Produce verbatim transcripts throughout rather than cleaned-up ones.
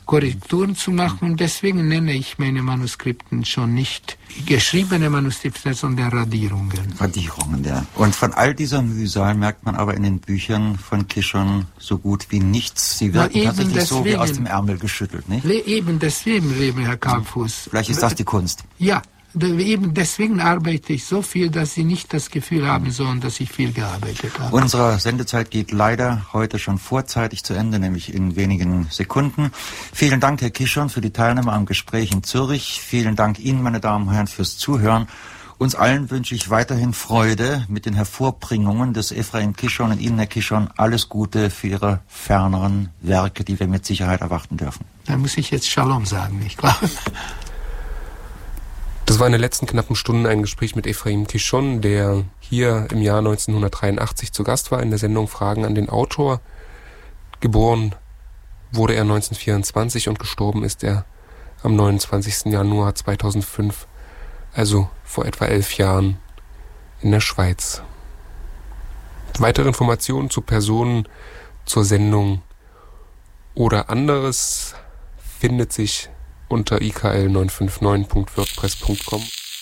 Korrekturen zu machen. Und deswegen nenne ich meine Manuskripten schon nicht geschriebene Manuskripte, sondern Radierungen. Radierungen, ja. Und von all dieser Mühsal merkt man aber in den Büchern von Kishon so gut wie nichts. Sie wirken tatsächlich deswegen, so wie aus dem Ärmel geschüttelt, nicht? Eben deswegen, liebe Herr Kalbfuß. Vielleicht ist das die Kunst. Ja. Eben deswegen arbeite ich so viel, dass Sie nicht das Gefühl haben sollen, dass ich viel gearbeitet habe. Unsere Sendezeit geht leider heute schon vorzeitig zu Ende, nämlich in wenigen Sekunden. Vielen Dank, Herr Kishon, für die Teilnahme am Gespräch in Zürich. Vielen Dank Ihnen, meine Damen und Herren, fürs Zuhören. Uns allen wünsche ich weiterhin Freude mit den Hervorbringungen des Ephraim Kishon und Ihnen, Herr Kishon, alles Gute für Ihre ferneren Werke, die wir mit Sicherheit erwarten dürfen. Da muss ich jetzt Shalom sagen, nicht wahr? Das war in den letzten knappen Stunden ein Gespräch mit Ephraim Kishon, der hier im Jahr neunzehnhundertdreiundachtzig zu Gast war in der Sendung Fragen an den Autor. Geboren wurde er neunzehnhundertvierundzwanzig und gestorben ist er am neunundzwanzigsten Januar zweitausendfünf, also vor etwa elf Jahren in der Schweiz. Weitere Informationen zu Personen, zur Sendung oder anderes findet sich unter i k l neun fünf neun punkt wordpress punkt com.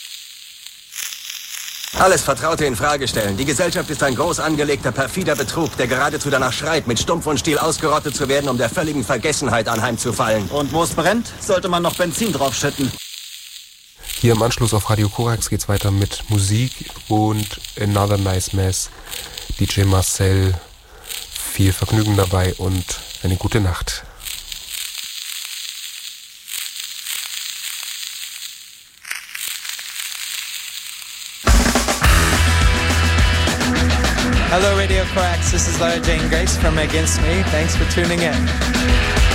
Alles Vertraute in Frage stellen. Die Gesellschaft ist ein groß angelegter, perfider Betrug, der geradezu danach schreit, mit Stumpf und Stiel ausgerottet zu werden, um der völligen Vergessenheit anheimzufallen. Und wo es brennt, sollte man noch Benzin draufschütten. Hier im Anschluss auf Radio Korax geht's weiter mit Musik und Another Nice Mess. D J Marcel, viel Vergnügen dabei und eine gute Nacht. Hello, Radio Coax. This is Lara Jane Grace from Against Me. Thanks for tuning in.